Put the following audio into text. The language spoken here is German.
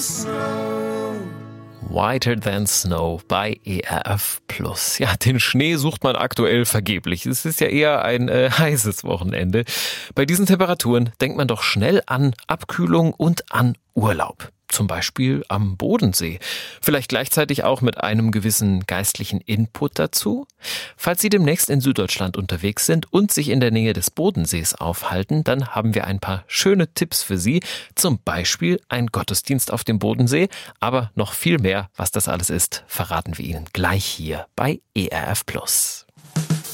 Whiter Than Snow bei ERF+. Ja, den Schnee sucht man aktuell vergeblich. Es ist ja eher ein heißes Wochenende. Bei diesen Temperaturen denkt man doch schnell an Abkühlung und an Urlaub. Zum Beispiel am Bodensee. Vielleicht gleichzeitig auch mit einem gewissen geistlichen Input dazu? Falls Sie demnächst in Süddeutschland unterwegs sind und sich in der Nähe des Bodensees aufhalten, dann haben wir ein paar schöne Tipps für Sie. Zum Beispiel ein Gottesdienst auf dem Bodensee. Aber noch viel mehr, was das alles ist, verraten wir Ihnen gleich hier bei ERF+.